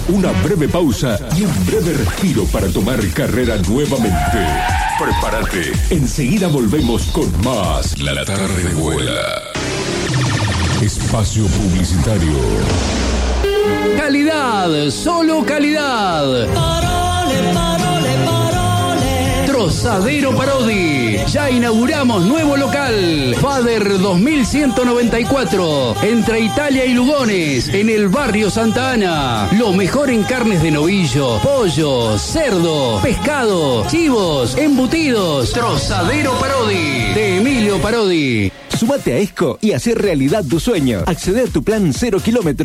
una breve pausa y un breve respiro para tomar carrera nuevamente. Prepárate, enseguida volvemos con más La Tarde Vuela. Espacio publicitario. Calidad, solo calidad. Trozadero Parodi. Ya inauguramos nuevo local. Fader 2194. Entre Italia y Lugones. En el barrio Santa Ana. Lo mejor en carnes de novillo, pollo, cerdo, pescado, chivos, embutidos. Trozadero Parodi. De Emilio Parodi. Sumate a ESCO y hacer realidad tu sueño. Accede a tu plan 0 kilómetros